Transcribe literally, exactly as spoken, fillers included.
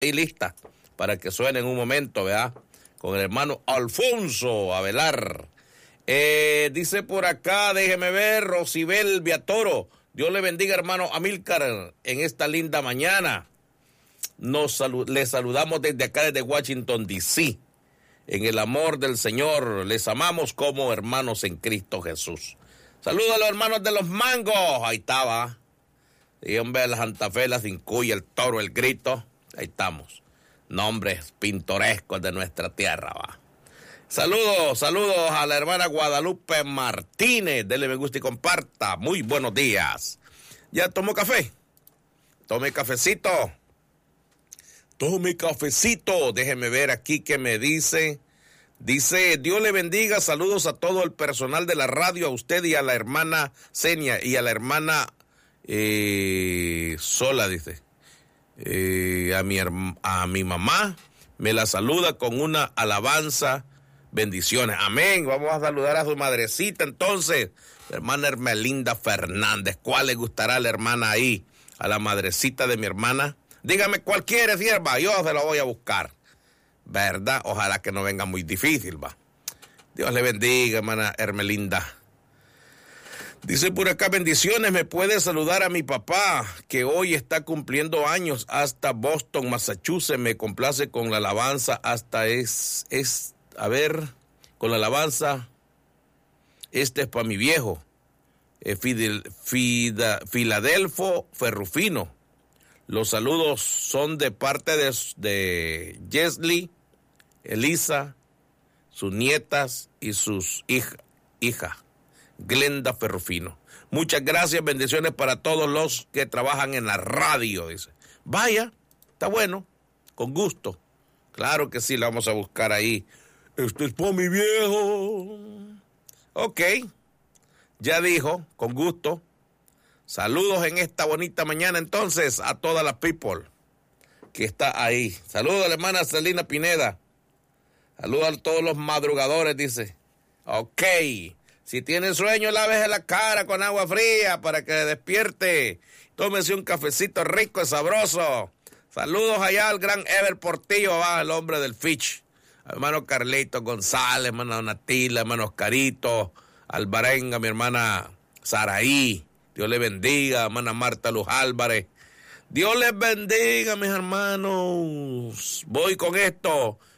y lista para que suene en un momento, ¿verdad? Con el hermano Alfonso Avelar. Eh, dice por acá, déjeme ver, Rosibel Viatoro. Dios le bendiga, hermano Amílcar, en esta linda mañana. Nos salu- les saludamos desde acá, desde Washington, D C En el amor del Señor, les amamos como hermanos en Cristo Jesús. Saludos a los hermanos de los mangos. Ahí estaba. Y hombre, la Santa Fe, la Cincuya, el Toro, el Grito. Ahí estamos. Nombres pintorescos de nuestra tierra, va. Saludos, saludos a la hermana Guadalupe Martínez. Dele me gusta y comparta. Muy buenos días. ¿Ya tomó café? Tome cafecito. Tome cafecito. Déjeme ver aquí qué me dice. Dice, Dios le bendiga. Saludos a todo el personal de la radio, a usted y a la hermana Senia y a la hermana eh, Sola, dice. Eh, a, mi, a mi mamá me la saluda con una alabanza. Bendiciones, amén. Vamos a saludar a su madrecita entonces, la hermana Hermelinda Fernández. ¿Cuál le gustará a la hermana ahí? A la madrecita de mi hermana. Dígame cuál quiere, sierva, yo se la voy a buscar, ¿verdad? Ojalá que no venga muy difícil, va. Dios le bendiga, hermana Hermelinda. Dice por acá, bendiciones, me puede saludar a mi papá, que hoy está cumpliendo años, hasta Boston, Massachusetts. Me complace con la alabanza, hasta es, es, a ver, con la alabanza, este es para mi viejo, eh, Fidel, Fida, Filadelfo Ferrufino. Los saludos son de parte de, de Jesly, Elisa, sus nietas y sus hijas, hija, Glenda Ferrufino. Muchas gracias, bendiciones para todos los que trabajan en la radio, dice. Vaya, está bueno, con gusto. Claro que sí, la vamos a buscar ahí. Este es por mi viejo. Ok, ya dijo, con gusto. Saludos en esta bonita mañana entonces a todas las people que está ahí. Saludos a la hermana Celina Pineda. Saludos a todos los madrugadores, dice. Ok, si tiene sueño, lávese la cara con agua fría para que despierte. Tómese un cafecito rico y sabroso. Saludos allá al gran Ever Portillo, va, el hombre del Fitch. Hermano Carlito González, hermana Donatila, hermano Oscarito, Alvarenga, mi hermana Saraí. Dios le bendiga, hermana Marta Luz Álvarez. Dios les bendiga, mis hermanos. Voy con esto.